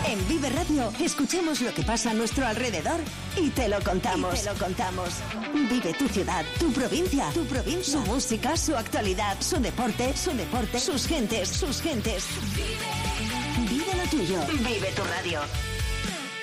En Vive Radio, escuchemos lo que pasa a nuestro alrededor y te lo contamos. Vive tu ciudad, tu provincia, su música, su actualidad, su deporte, sus gentes. Vive lo tuyo. Vive tu radio.